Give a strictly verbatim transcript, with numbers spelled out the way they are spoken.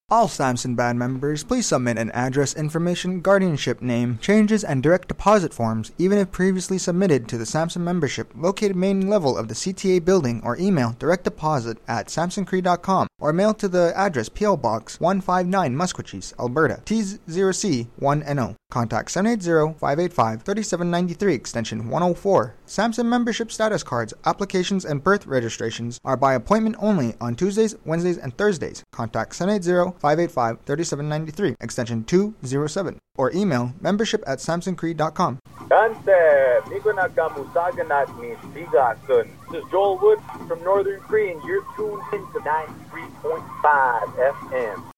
All Samson Band members, please submit an address, information, guardianship name, changes, and direct deposit forms, even if previously submitted to the Samson membership located main level of the C T A building, or email directdeposit at samson cree dot com, or mail to the address P O Box one five nine Musquechies, Alberta, T zero C one N O. Contact seven eight zero, five eight five, three seven nine three, extension one oh four. Samson membership status cards, applications, and birth registrations are by appointment only on Tuesdays, Wednesdays, and Thursdays. Contact seven eight zero, five eight five, three seven nine three, extension two oh seven, or email membership at samson cree dot com. Kante, Miko Nakamusaganat ni Sigasun. This is Joel Wood from Northern Cree, and you're tuned in to ninety-three point five F M.